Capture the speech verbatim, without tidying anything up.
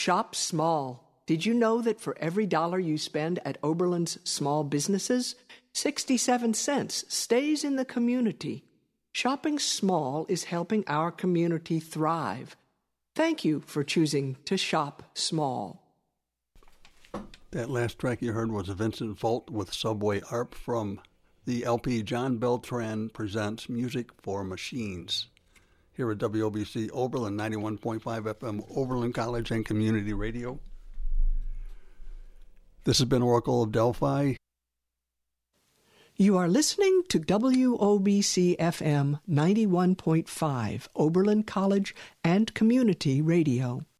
Shop small. Did you know that for every dollar you spend at Oberlin's small businesses, sixty-seven cents stays in the community? Shopping small is helping our community thrive. Thank you for choosing to shop small. That last track you heard was Vincent Volt with Subway A R P from the L P John Beltran Presents Music for Machines. Here at W O B C Oberlin, ninety-one point five F M, Oberlin College and Community Radio. This has been Oracle of Delphi. You are listening to W O B C F M ninety-one point five, Oberlin College and Community Radio.